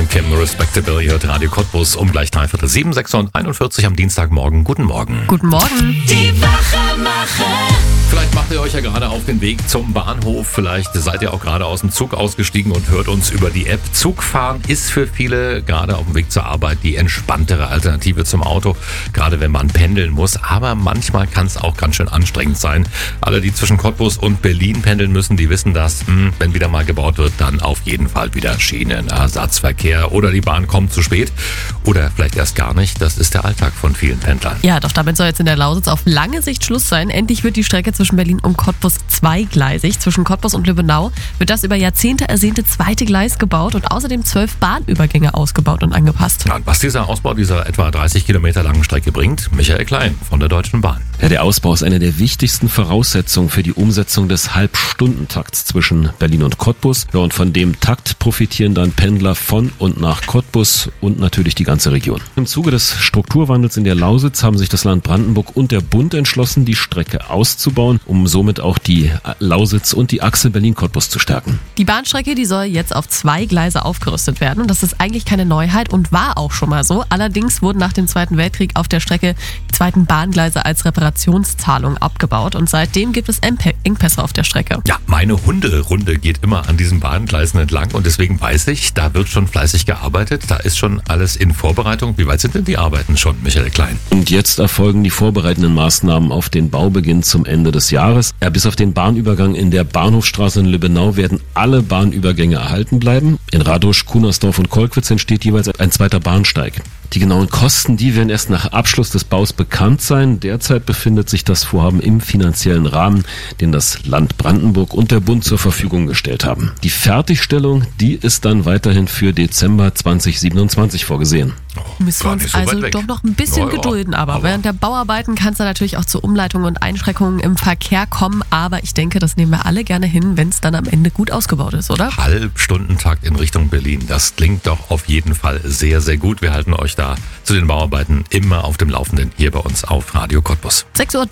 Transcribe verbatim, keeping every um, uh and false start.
von Kim Respectable. Ihr hört Radio Cottbus um gleich dreiviertel sieben, sechs und einundvierzig am Dienstagmorgen. Guten Morgen. Guten Morgen. Die Wachemacher. Vielleicht macht ihr euch ja gerade auf den Weg zum Bahnhof. Vielleicht seid ihr auch gerade aus dem Zug ausgestiegen und hört uns über die App. Zugfahren ist für viele gerade auf dem Weg zur Arbeit die entspanntere Alternative zum Auto. Gerade wenn man pendeln muss. Aber manchmal kann es auch ganz schön anstrengend sein. Alle, die zwischen Cottbus und Berlin pendeln müssen, die wissen das. Hm, wenn wieder mal gebaut wird, dann auf jeden Fall wieder Schienenersatzverkehr. Oder die Bahn kommt zu spät. Oder vielleicht erst gar nicht. Das ist der Alltag von vielen Pendlern. Ja, doch damit soll jetzt in der Lausitz auf lange Sicht Schluss sein. Endlich wird die Strecke zwischen Berlin und Cottbus zweigleisig. Zwischen Cottbus und Lübbenau wird das über Jahrzehnte ersehnte zweite Gleis gebaut und außerdem zwölf Bahnübergänge ausgebaut und angepasst. Ja, und was dieser Ausbau dieser etwa dreißig Kilometer langen Strecke bringt, Michael Klein von der Deutschen Bahn. Ja, der Ausbau ist eine der wichtigsten Voraussetzungen für die Umsetzung des Halbstundentakts zwischen Berlin und Cottbus. Ja, und von dem Takt profitieren dann Pendler von und nach Cottbus und natürlich die ganze Region. Im Zuge des Strukturwandels in der Lausitz haben sich das Land Brandenburg und der Bund entschlossen, die Strecke auszubauen, um somit auch die Lausitz und die Achse Berlin-Cottbus zu stärken. Die Bahnstrecke, die soll jetzt auf zwei Gleise aufgerüstet werden und das ist eigentlich keine Neuheit und war auch schon mal so. Allerdings wurden nach dem Zweiten Weltkrieg auf der Strecke die zweiten Bahngleise als Reparationszahlung abgebaut und seitdem gibt es Engpässe auf der Strecke. Ja, meine Hunderunde geht immer an diesen Bahngleisen entlang und deswegen weiß ich, da wird schon fleißig gearbeitet. Da ist schon alles in Vorbereitung. Wie weit sind denn die Arbeiten schon, Michael Klein? Und jetzt erfolgen die vorbereitenden Maßnahmen auf den Baubeginn zum Ende des Jahres. Ja, bis auf den Bahnübergang in der Bahnhofstraße in Lübbenau werden alle Bahnübergänge erhalten bleiben. In Radosch, Kunersdorf und Kolkwitz entsteht jeweils ein zweiter Bahnsteig. Die genauen Kosten, die werden erst nach Abschluss des Baus bekannt sein. Derzeit befindet sich das Vorhaben im finanziellen Rahmen, den das Land Brandenburg und der Bund zur Verfügung gestellt haben. Die Fertigstellung, die ist dann weiterhin für Dezember zweitausendsiebenundzwanzig vorgesehen. Oh, Müssen wir uns so also doch noch ein bisschen ja, gedulden. Aber, aber während der Bauarbeiten kann es dann natürlich auch zu Umleitungen und Einschränkungen im Verkehr kommen. Aber ich denke, das nehmen wir alle gerne hin, wenn es dann am Ende gut ausgebaut ist, oder? Halbstundentakt in Richtung Berlin. Das klingt doch auf jeden Fall sehr, sehr gut. Wir halten euch da zu den Bauarbeiten immer auf dem Laufenden hier bei uns auf Radio Cottbus. sechs Uhr